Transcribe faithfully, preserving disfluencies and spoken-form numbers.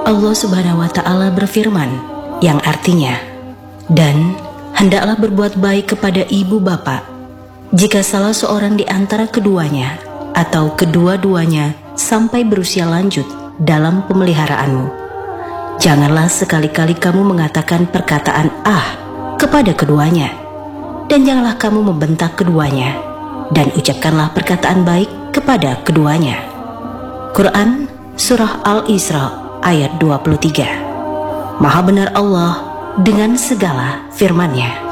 Allah Subhanahu wa Ta'ala berfirman, yang artinya, dan hendaklah berbuat baik kepada ibu bapak jika salah seorang di antara keduanya atau kedua-duanya sampai berusia lanjut dalam pemeliharaanmu. Janganlah sekali-kali kamu mengatakan perkataan ah kepada keduanya, dan janganlah kamu membentak keduanya, dan ucapkanlah perkataan baik kepada keduanya. Quran Surah Al-Isra ayat dua puluh tiga. Maha benar Allah dengan segala firman-Nya.